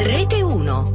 Rete 1.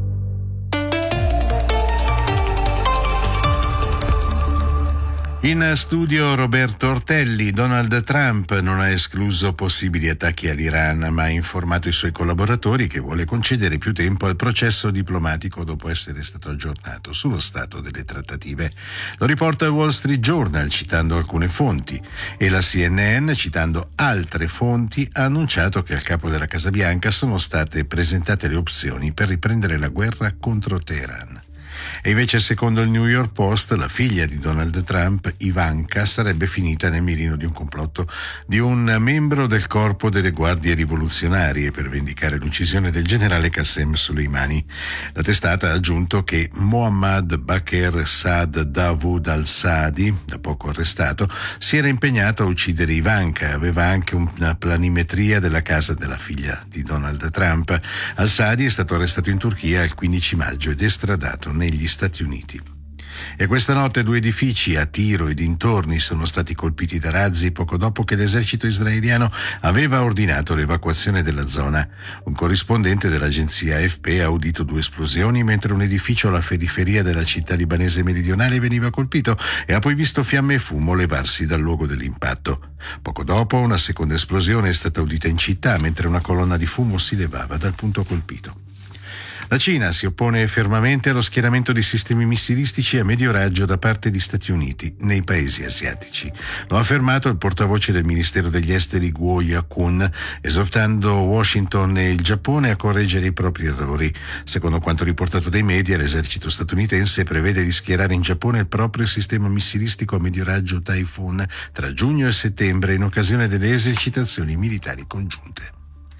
In studio Roberto Ortelli. Donald Trump non ha escluso possibili attacchi all'Iran, ma ha informato i suoi collaboratori che vuole concedere più tempo al processo diplomatico dopo essere stato aggiornato sullo stato delle trattative. Lo riporta il Wall Street Journal citando alcune fonti, e la CNN, citando altre fonti, ha annunciato che al capo della Casa Bianca sono state presentate le opzioni per riprendere la guerra contro Teheran. E invece, secondo il New York Post, la figlia di Donald Trump, Ivanka, sarebbe finita nel mirino di un complotto di un membro del corpo delle guardie rivoluzionarie per vendicare l'uccisione del generale Qassem Soleimani. La testata ha aggiunto che Mohammad Bakr Saad Dawood al-Saadi, da poco arrestato, si era impegnato a uccidere Ivanka. Aveva anche una planimetria della casa della figlia di Donald Trump. Al-Saadi è stato arrestato in Turchia il 15 maggio ed estradato negli Stati Uniti. E questa notte 2 edifici a Tiro e dintorni sono stati colpiti da razzi poco dopo che l'esercito israeliano aveva ordinato l'evacuazione della zona. Un corrispondente dell'agenzia AFP ha udito 2 esplosioni mentre un edificio alla periferia della città libanese meridionale veniva colpito e ha poi visto fiamme e fumo levarsi dal luogo dell'impatto. Poco dopo una seconda esplosione è stata udita in città mentre una colonna di fumo si levava dal punto colpito. La Cina si oppone fermamente allo schieramento di sistemi missilistici a medio raggio da parte degli Stati Uniti nei paesi asiatici. Lo ha affermato il portavoce del Ministero degli Esteri Guo Yakun, esortando Washington e il Giappone a correggere i propri errori. Secondo quanto riportato dai media, l'esercito statunitense prevede di schierare in Giappone il proprio sistema missilistico a medio raggio Typhoon tra giugno e settembre in occasione delle esercitazioni militari congiunte.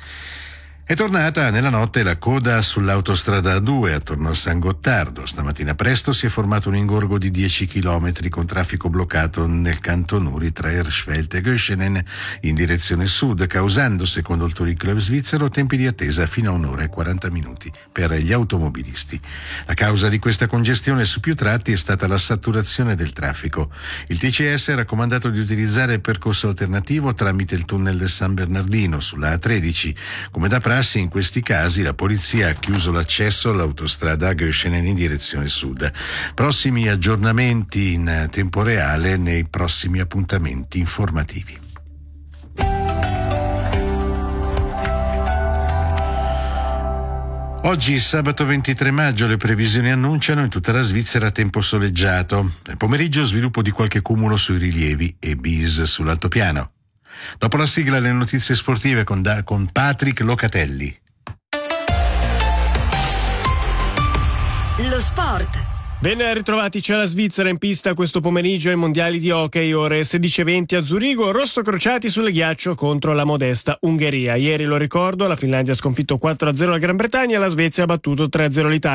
È tornata nella notte la coda sull'autostrada A2 attorno a San Gottardo. Stamattina presto si è formato un ingorgo di 10 km con traffico bloccato nel canton Uri tra Hirschfeld e Göschenen in direzione sud, causando, secondo il Touring Club svizzero, tempi di attesa fino a 1 ora e 40 minuti per gli automobilisti. La causa di questa congestione su più tratti è stata la saturazione del traffico. Il TCS ha raccomandato di utilizzare il percorso alternativo tramite il tunnel del San Bernardino sulla A13. Come da in questi casi la polizia ha chiuso l'accesso all'autostrada a Göschenen in direzione sud. Prossimi aggiornamenti in tempo reale nei prossimi appuntamenti informativi. Oggi, sabato 23 maggio, le previsioni annunciano in tutta la Svizzera tempo soleggiato. Nel pomeriggio sviluppo di qualche cumulo sui rilievi e bis sull'altopiano. Dopo la sigla le notizie sportive con Patrick Locatelli. Lo sport. Ben ritrovati, c'è la Svizzera in pista questo pomeriggio ai mondiali di hockey, ore 16:20 a Zurigo, rossocrociati sul ghiaccio contro la modesta Ungheria. Ieri, lo ricordo, la Finlandia ha sconfitto 4-0 la Gran Bretagna e la Svezia ha battuto 3-0 l'Italia.